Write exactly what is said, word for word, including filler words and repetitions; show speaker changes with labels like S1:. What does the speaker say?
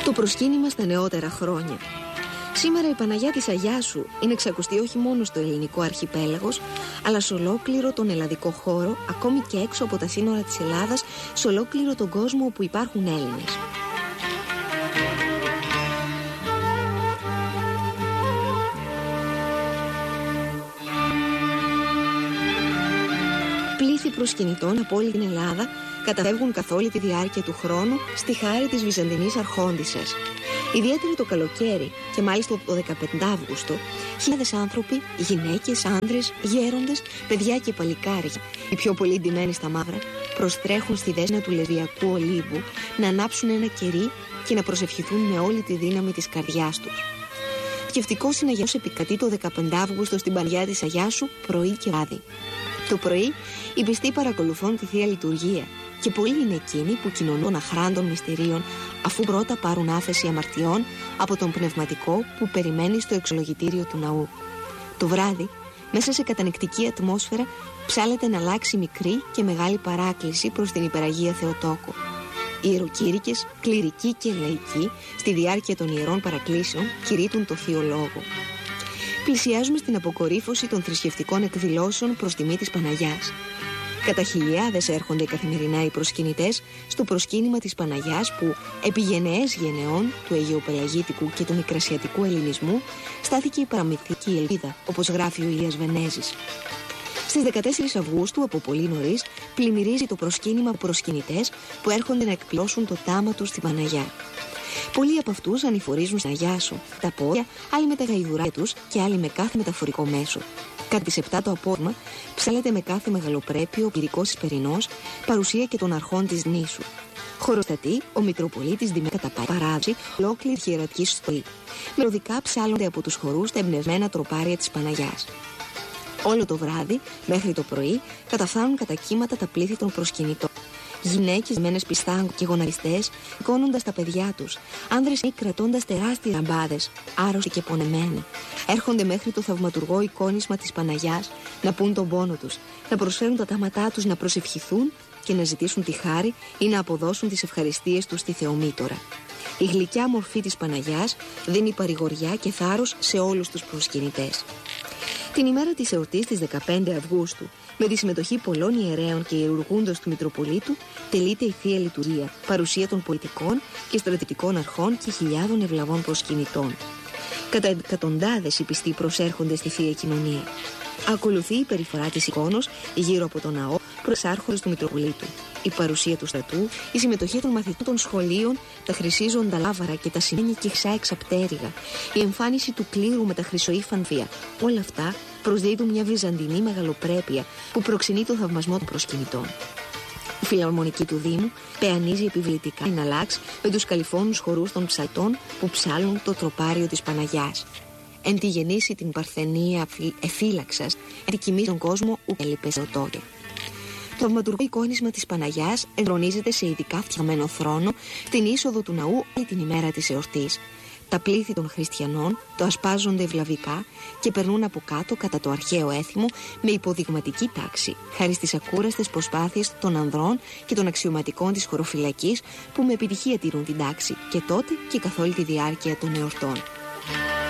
S1: Το προσκύνημα στα νεότερα χρόνια. Σήμερα η Παναγιά της Αγιάσου είναι εξακουστή όχι μόνο στο ελληνικό αρχιπέλαγος, αλλά σε ολόκληρο τον ελλαδικό χώρο, ακόμη και έξω από τα σύνορα της Ελλάδας, σε ολόκληρο τον κόσμο όπου υπάρχουν Έλληνες. Πλήθη προσκυνητών από όλη την Ελλάδα καταφεύγουν καθ' όλη τη διάρκεια του χρόνου στη χάρη της Βυζαντινής Αρχόντισσας. Ιδιαίτερα το καλοκαίρι και μάλιστα το δεκαπέντε Αύγουστο, χιλιάδες άνθρωποι, γυναίκες, άντρες, γέροντες, παιδιά και παλικάρια, οι πιο πολύ ντυμένοι στα μαύρα, προστρέχουν στη δέσνα του Λεσβιακού Ολύμπου να ανάψουν ένα κερί και να προσευχηθούν με όλη τη δύναμη της καρδιάς τους. Σκεφτικός συναγερός επικρατεί το δεκαπέντε Αύγουστο στην Παναγιά της Αγιάσου πρωί και βράδυ. Το πρωί οι πιστοί παρακολουθούν τη Θεία Λειτουργία και πολλοί είναι εκείνοι που κοινωνούν αχράντων μυστηρίων, αφού πρώτα πάρουν άφεση αμαρτιών από τον πνευματικό που περιμένει στο εξολογητήριο του ναού. Το βράδυ, μέσα σε κατανεκτική ατμόσφαιρα, ψάλεται να αλλάξει μικρή και μεγάλη παράκληση προς την Υπεραγία Θεοτόκο. Οι ιεροκήρυκες, κληρικοί και λαϊκοί, στη διάρκεια των ιερών παρακλήσεων, κηρύττουν το Θείο Λόγο. Πλησιάζουμε στην αποκορύφωση των θρησκευτικών εκδηλώσεων προς τιμή της Παναγιάς. Κατά χιλιάδες έρχονται καθημερινά οι προσκυνητές στο προσκύνημα της Παναγιάς που, επί γενναίες γενεών του Αιγαιοπελαγίτικου και του Μικρασιατικού Ελληνισμού, στάθηκε η παραμυθική ελπίδα, όπως γράφει ο Ηλίας Βενέζης. Στις δεκατέσσερις Αυγούστου, από πολύ νωρίς, πλημμυρίζει το προσκύνημα από προσκυνητές που έρχονται να εκπλώσουν το τάμα τους στην Παναγιά. Πολλοί από αυτούς ανηφορίζουν στην Αγιάσου, τα πόδια, άλλοι με τα γαϊδουράκια τους και άλλοι με κάθε μεταφορικό μέσο. Κατά τις επτά το απόγευμα ψάλεται με κάθε μεγαλοπρέπειο ο πυρικός Ισπερινός, παρουσία και των αρχών της νήσου. Χωροστατεί ο Μητροπολίτης Δημήτρης παράβει ολόκληρη χειρατική στολή. Μελωδικά ψάλλονται από τους χορούς τα εμπνευσμένα τροπάρια της Παναγιάς. Όλο το βράδυ, μέχρι το πρωί, καταφθάνουν κατά κύματα τα πλήθη των προσκυνητών. Γυναίκες μένες πιστάγκου και γοναριστές, σηκώνοντας τα παιδιά τους, άνδρες κρατώντας τεράστιες λαμπάδες, άρρωστοι και πονεμένοι, έρχονται μέχρι το θαυματουργό εικόνισμα της Παναγιάς να πούν τον πόνο τους, να προσφέρουν τα τάματά τους, να προσευχηθούν και να ζητήσουν τη χάρη ή να αποδώσουν τις ευχαριστίες τους στη Θεομήτωρα. Η γλυκιά μορφή της Παναγιάς δίνει παρηγοριά και θάρρος σε όλους τους προσκυνητές. Την ημέρα της εορτής της δεκαπέντε Αυγούστου, με τη συμμετοχή πολλών ιερέων και ιερουργούντος του Μητροπολίτου, τελείται η Θεία Λειτουργία, παρουσία των πολιτικών και στρατιωτικών αρχών και χιλιάδων ευλαβών προσκυνητών. Κατά εκατοντάδες οι πιστοί προσέρχονται στη Θεία Κοινωνία. Ακολουθεί η περιφορά της εικόνος γύρω από τον ναό προς άρχοντες του Μητροπολίτου. Η παρουσία του στρατού, η συμμετοχή των μαθητών των σχολείων, τα χρυσίζοντα λάβαρα και τα σημαίνια και χρυσά εξαπτέρυγα, η εμφάνιση του κλήρου με τα χρυσοήφαν βία, όλα αυτά προσδίδουν μια βυζαντινή μεγαλοπρέπεια που προξενεί τον θαυμασμό των προσκυνητών. Η φιλαρμονική του Δήμου πεανίζει επιβλητικά την αλλάξ με τους καλυφώνους χορούς των ψαλτών που ψάλουν το τροπάριο της Παναγιάς. Εν τη γεννήσει την παρθενία εφύλαξας, εν τη κοιμή τον κόσμο ου έλειπε Θεοτόκε. Το θαυματουργό εικόνισμα της Παναγιάς εγγρονίζεται σε ειδικά φτιαγμένο θρόνο στην είσοδο του ναού όλη την ημέρα της εορτής. Τα πλήθη των χριστιανών το ασπάζονται ευλαβικά και περνούν από κάτω κατά το αρχαίο έθιμο με υποδειγματική τάξη, χάρη στις ακούραστες προσπάθειες των ανδρών και των αξιωματικών της χωροφυλακής που με επιτυχία τηρούν την τάξη και τότε και καθ' όλη τη διάρκεια των εορτών.